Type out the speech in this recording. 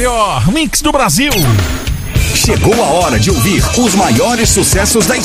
melhor mix do Brasil. Chegou a hora de ouvir os maiores sucessos da